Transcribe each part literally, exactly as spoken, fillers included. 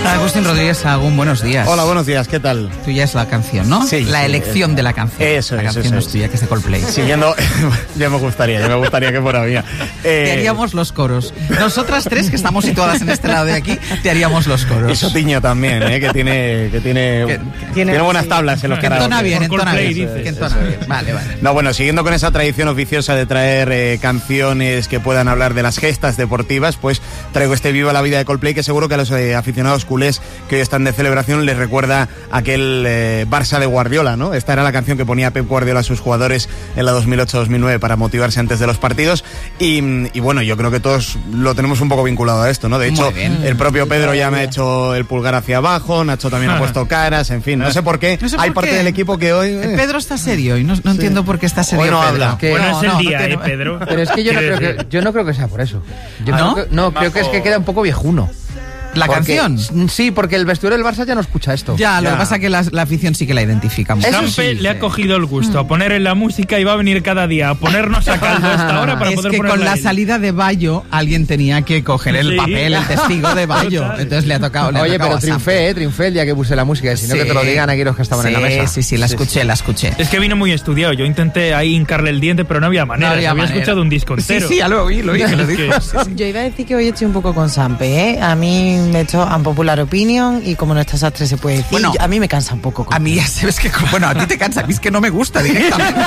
Agustín Rodríguez Sahagún, buenos días. Hola, buenos días, ¿qué tal? Tuya es la canción, ¿no? Sí. La elección sí, de la canción. Eso La es, canción eso no es es. tuya, que es de Coldplay. Siguiendo, ya me gustaría, ya me gustaría que fuera mía. Eh, Te haríamos los coros. Nosotras tres, que estamos situadas en este lado de aquí, te haríamos los coros. Y Sotiño también, ¿eh? que tiene, que tiene, Que- tiene, tiene- buenas sí. tablas en los Que entona karaoke. bien, Por entona Coldplay, bien. dices. Que entona Eso bien. es. Vale, vale. No, bueno, siguiendo con esa tradición oficiosa de traer eh, canciones que puedan hablar de las gestas deportivas, pues traigo este Viva la Vida de Coldplay, que seguro que a los eh, aficionados culés que hoy están de celebración les recuerda aquel eh, Barça de Guardiola, ¿no? Esta era la canción que ponía Pep Guardiola a sus jugadores en la dos mil ocho dos mil nueve para motivarse antes de los partidos. Y, y bueno, yo creo que todos lo tenemos un poco vinculado a esto, ¿no? De hecho, Muy bien. el propio Pedro ya me ha hecho el pulgar hacia abajo, Nacho también ha puesto caras, en fin, no sé por qué. No sé Hay por parte qué. del equipo que hoy... eh, Pedro está serio y no, no entiendo por qué está serio. Hoy no Pedro. habla. Que- Bueno, No, es el no, no día, tiene- ¿eh, Pedro? Pero es que yo no, Quiero creo que, decir. yo no creo que sea por eso. Yo ¿Ah, creo no? que, no, creo que es que queda un poco viejuno. La Porque- canción. Sí, porque el vestuario del Barça ya no escucha esto. Ya, lo Ya. que pasa es que la, la afición sí que la identifica mucho. Eso Sampe sí, le ha sí. cogido el gusto a poner en la música y va a venir cada día a ponernos a caldo a esta hora para Es poder que ponerla con la a él. salida de Bayo alguien tenía que coger el Sí. papel, el testigo de Bayo. Total. Entonces le ha tocado. Le ha Oye, tocado pero a Sampe. triunfé, eh, triunfé el día que puse la música, si no que te lo Sí. digan aquí los que estaban sí, en la mesa. Sí, sí, la escuché, la escuché. Es que vino muy estudiado. Yo intenté ahí hincarle el diente, pero no había manera. No había había manera. escuchado un disco entero. Sí, sí, ya lo oí, lo oí, que lo Es dijo. que- Sí, sí. Yo iba a decir que hoy estoy un poco con Sampe, ¿eh? A mí me he hecho unpopular opinion y como no está sastre se puede decir, Bueno, yo- a mí me cansa un poco. A mí ya sabes que, bueno, a ti te cansa, a mí es que no me gusta directamente.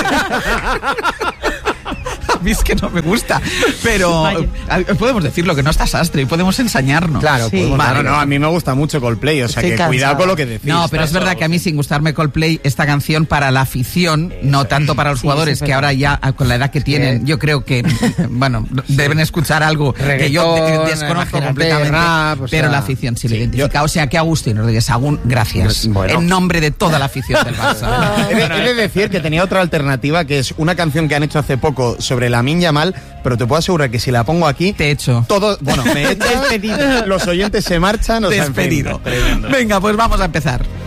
A mí es que no me gusta. Pero Vaya. a- podemos decirlo, que no está sastre y podemos ensañarnos. Claro, Sí. podemos- No, no, no, a mí me gusta mucho Coldplay, o sea Estoy que cansada. cuidado con lo que decís. No, pero es verdad que a mí, sin gustarme Coldplay, esta canción para la afición, no tanto para los Sí, jugadores, eso es que verdad. ahora ya, con la edad que tienen, yo creo que, bueno, deben escuchar algo que yo de- Reggaetón, desconozco imagínate, completamente, rap, o pero sea, la afición sí, lo sí, identifica. O sea que Agustín Rodríguez Sahagún, gracias. Bueno. En nombre de toda la afición del Barça. He de, he de decir que tenía otra alternativa, que es una canción que han hecho hace poco sobre Lamine Yamal, pero te puedo asegurar que si la pongo aquí, Te he hecho. todo, bueno, me echan, los oyentes se marchan, o sea, en fin, Despedido. tremendo. Venga, pues vamos a empezar.